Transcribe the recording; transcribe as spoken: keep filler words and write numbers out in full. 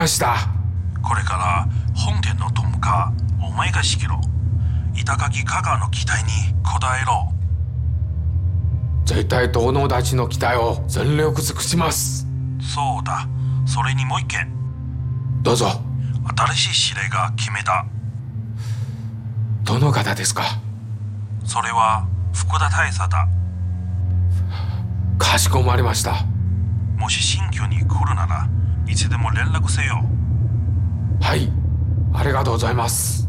ました。 これから本件のトムかお前が仕切ろう。板垣香川の期待に応えろ。 絶対友達の期待を全力尽くします。 そうだ。それにもう一件。 どうぞ。 新しい指令が決めた。 どの方ですか？ それは福田大佐だ。 かしこまりました。 もし新居に来るならいつでも連絡せよ。 はい、ありがとうございます。